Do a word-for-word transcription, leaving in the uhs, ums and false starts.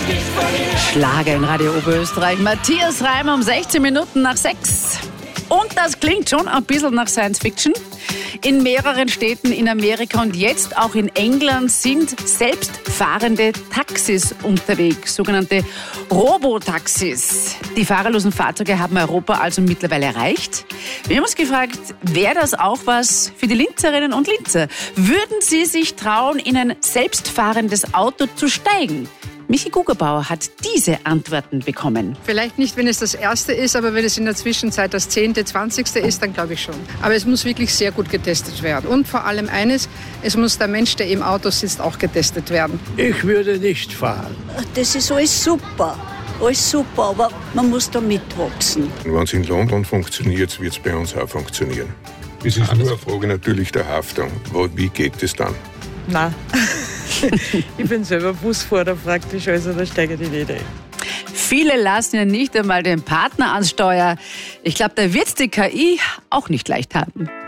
Schlager in Radio Oberösterreich. Matthias Reim um sechzehn Minuten nach sechs. Und das klingt schon ein bisschen nach Science Fiction. In mehreren Städten in Amerika und jetzt auch in England sind selbstfahrende Taxis unterwegs, sogenannte Robotaxis. Die fahrerlosen Fahrzeuge haben Europa also mittlerweile erreicht. Wir haben uns gefragt, wäre das auch was für die Linzerinnen und Linzer? Würden sie sich trauen, in ein selbstfahrendes Auto zu steigen? Michi Gugerbauer hat diese Antworten bekommen. Vielleicht nicht, wenn es das erste ist, aber wenn es in der Zwischenzeit das zehnte, zwanzigste ist, dann glaube ich schon. Aber es muss wirklich sehr gut getestet werden. Und vor allem eines, es muss der Mensch, der im Auto sitzt, auch getestet werden. Ich würde nicht fahren. Das ist alles super. Alles super, aber man muss da mitwachsen. Wenn es in London funktioniert, wird es bei uns auch funktionieren. Es ist nur eine Frage natürlich der Haftung. Wie geht es dann? Nein. Ich bin selber Busfahrer praktisch, also da steige ich nicht ein. Viele lassen ja nicht einmal den Partner ans Steuer. Ich glaube, da wird die K I auch nicht leicht haben.